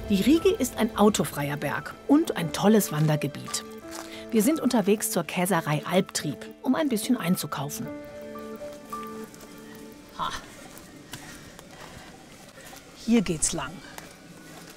Die Riege ist ein autofreier Berg und ein tolles Wandergebiet. Wir sind unterwegs zur Käserei Albtrieb, um ein bisschen einzukaufen. Hier geht's lang.